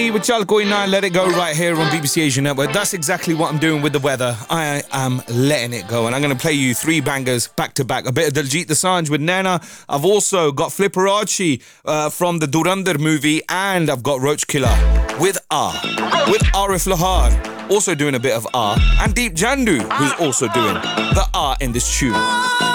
With Chal Koi Na, Let It Go right here on BBC Asia Network. That's exactly what I'm doing with the weather. I am letting it go, and I'm going to play you 3 bangers back to back. A bit of Diljit Dosanjh with Naina. I've also got Flipperachi from the Durandar movie, and I've got Roach Killer with with Arif Lahar, also doing a bit of and Deep Jandu, who's also doing the in this tune.